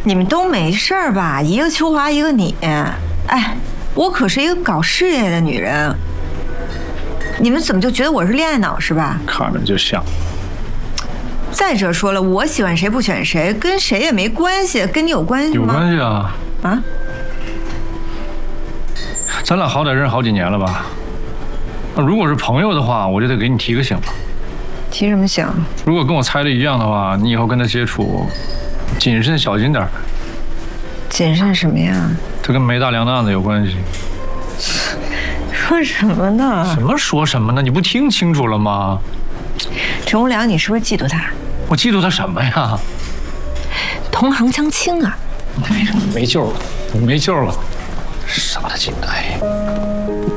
你们都没事儿吧？一个秋华，一个你。哎，我可是一个搞事业的女人，你们怎么就觉得我是恋爱脑是吧？ 看着就像。 再者说了，我喜欢谁不选谁，跟谁也没关系，跟你有关系吗？ 有关系啊！ 啊？ 咱俩好歹认识好几年了吧？那如果是朋友的话，我就得给你提个醒了。 提什么醒？ 如果跟我猜的一样的话，你以后跟他接触，谨慎小心点。 谨慎什么呀？ 这跟梅大梁的案子有关系。 说什么呢？ 什么说什么呢？你不听清楚了吗？ 陈无良，你是不是嫉妒他？ 我嫉妒他什么呀？ 同行相轻啊！ 没救了，没救了，杀他进来。